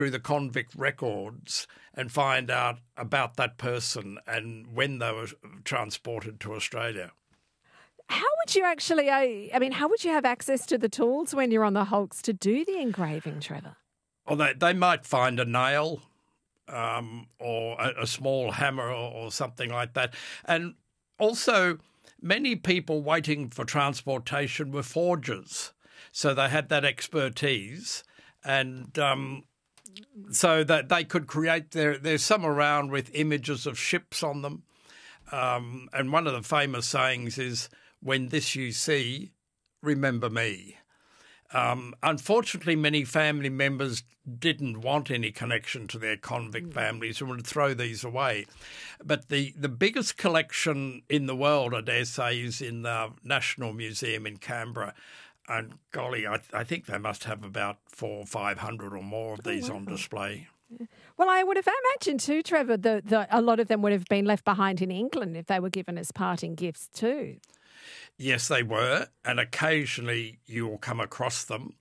through the convict records and find out about that person and when they were transported to Australia. How would you actually, how would you have access to the tools when you're on the hulks to do the engraving, Trevor? Well, they might find a nail or a small hammer or something like that. And also, many people waiting for transportation were forgers. So they had that expertise, and so that they could create there's some around with images of ships on them. And one of the famous sayings is, "When this you see, remember me." Unfortunately, many family members didn't want any connection to their convict families and would throw these away. But the biggest collection in the world, I dare say, is in the National Museum in Canberra. And golly, I think they must have about 400 or 500 or more of these on display. Well, I would have imagined too, Trevor, that a lot of them would have been left behind in England if they were given as parting gifts too. Yes, they were, and occasionally you will come across them,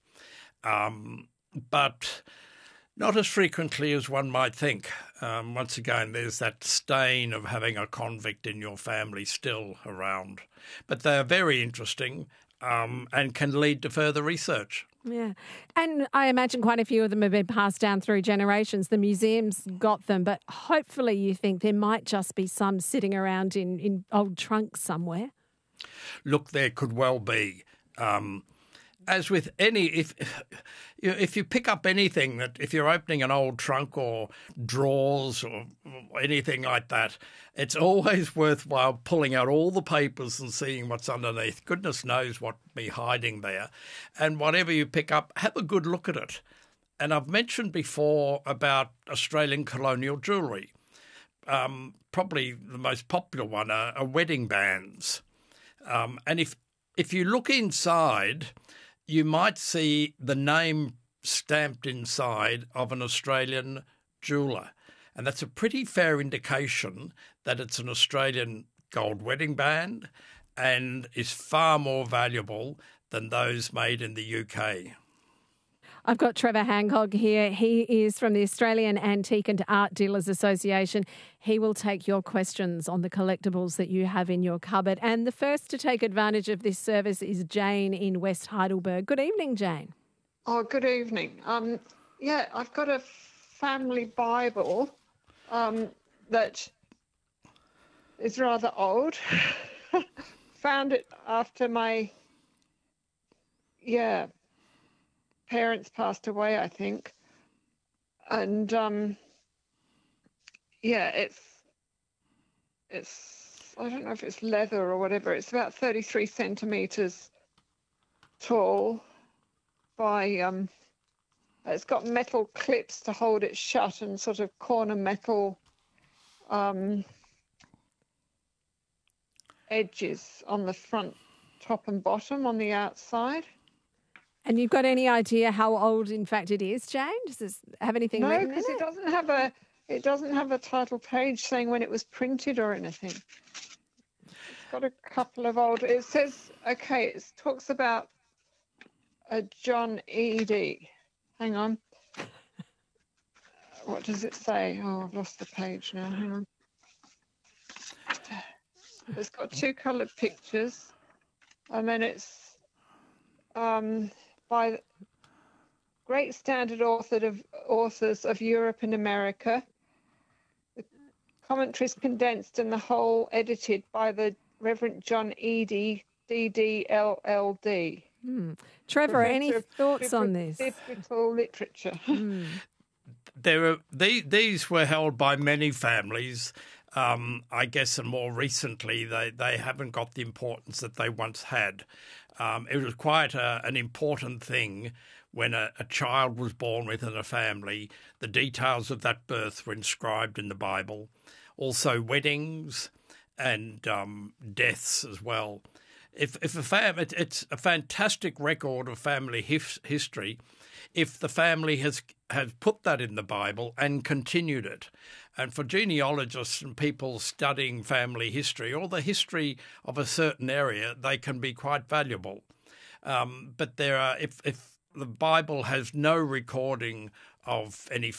but not as frequently as one might think. Once again, there's that stain of having a convict in your family still around. But they are very interesting and can lead to further research. Yeah. And I imagine quite a few of them have been passed down through generations. The museum's got them, but hopefully you think there might just be some sitting around in old trunks somewhere. Look, there could well be. As with any, if you pick up anything, that if you're opening an old trunk or drawers or anything like that, it's always worthwhile pulling out all the papers and seeing what's underneath. Goodness knows what may be hiding there. And whatever you pick up, have a good look at it. And I've mentioned before about Australian colonial jewellery. Probably the most popular one are wedding bands. And if you look inside, you might see the name stamped inside of an Australian jeweller. And that's a pretty fair indication that it's an Australian gold wedding band and is far more valuable than those made in the UK. I've got Trevor Hancock here. He is from the Australian Antique and Art Dealers Association. He will take your questions on the collectibles that you have in your cupboard. And the first to take advantage of this service is Jane in West Heidelberg. Good evening, Jane. Oh, good evening. I've got a family Bible that is rather old. Found it after my, parents passed away, I think. And it's I don't know if it's leather or whatever. It's about 33 centimeters tall by it's got metal clips to hold it shut and sort of corner metal edges on the front, top and bottom on the outside. And you've got any idea how old, in fact, it is, Jane? Does this have anything written in it? No, because it doesn't have a title page saying when it was printed or anything. It's got a couple of old. It says, it talks about a John Eadie. Hang on. What does it say? Oh, I've lost the page now. Hang on. It's got two coloured pictures, and then it's by great standard authors of Europe and America. The commentaries condensed and the whole edited by the Reverend John Eadie, DD LLD. Trevor, any thoughts on this? Biblical literature. These were held by many families. I guess, and more recently, they haven't got the importance that they once had. It was quite an important thing when a child was born within a family. The details of that birth were inscribed in the Bible. Also weddings and deaths as well. It's a fantastic record of family history if the family has put that in the Bible and continued it. And for genealogists and people studying family history or the history of a certain area, they can be quite valuable. But there are, if the Bible has no recording of any